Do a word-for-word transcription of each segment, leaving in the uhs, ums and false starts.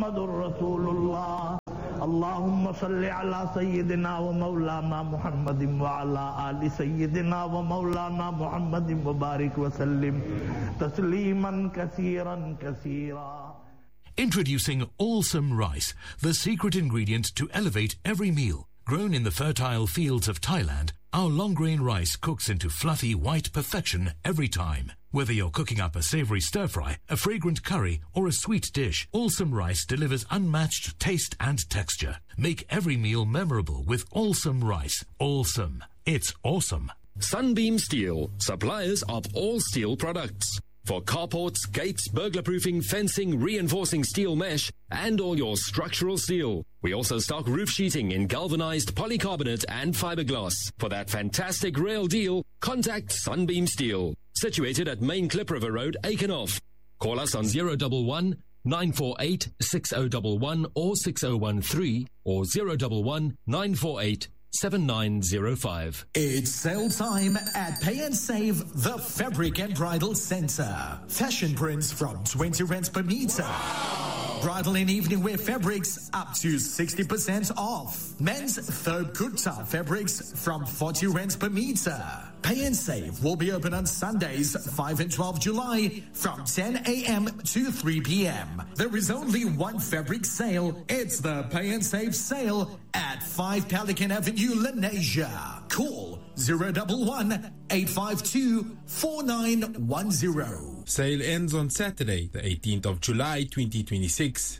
Muhammadur Rasulullah. Allahumma salli ala Sayyidina wa Mawlana Muhammadin wa ala ali Sayyidina wa Mawlana Muhammadin wa barik wa sallim tasliman kathiran kathira. Introducing Allsome Rice, the secret ingredient to elevate every meal. Grown in the fertile fields of Thailand, our long-grain rice cooks into fluffy white perfection every time. Whether you're cooking up a savory stir-fry, a fragrant curry, or a sweet dish, Allsome Rice delivers unmatched taste and texture. Make every meal memorable with Allsome Rice. Allsome. It's awesome. Sunbeam Steel, suppliers of all steel products. For carports, gates, burglar-proofing, fencing, reinforcing steel mesh, and all your structural steel. We also stock roof sheeting in galvanized polycarbonate and fiberglass. For that fantastic rail deal, contact Sunbeam Steel. Situated at Main Clip River Road, Aikenhoff. Call us on zero one one, nine four eight, six zero one one or six zero one three or zero one one, nine four eight, seven nine zero five. It's sale time at Pay and Save, the Fabric and Bridal Centre. Fashion prints from twenty rands per meter. Wow. Bridal and evening wear fabrics up to sixty percent off. Men's Thobe Kurta fabrics from forty rands per meter. Pay and Save will be open on Sundays, five and twelve July from ten a.m. to three p.m. There is only one fabric sale. It's the Pay and Save sale at five Pelican Avenue, Lenasia. Call zero one one, eight five two, four nine one zero. Sale ends on Saturday, the eighteenth of July, twenty twenty-six.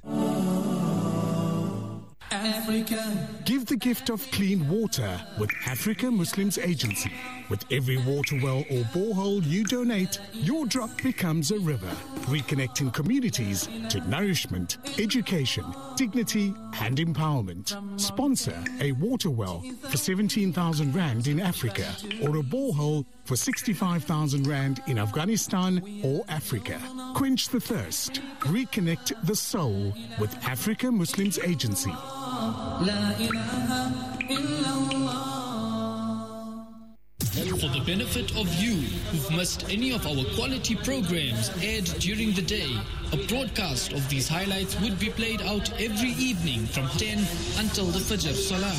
Africa. Give the gift of clean water with Africa Muslims Agency. With every water well or borehole you donate, your drop becomes a river, reconnecting communities to nourishment, education, dignity and empowerment. Sponsor a water well for seventeen thousand rand in Africa or a borehole for sixty-five thousand rand in Afghanistan or Africa. Quench the thirst. Reconnect the soul with Africa Muslims Agency. For the benefit of you who've missed any of our quality programs aired during the day, a broadcast of these highlights would be played out every evening from ten until the Fajr Salah.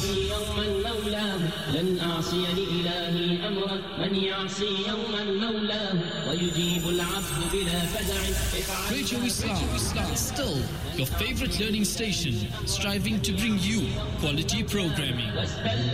Radio Islam, Islam, still your favorite learning station, striving to bring you quality programming.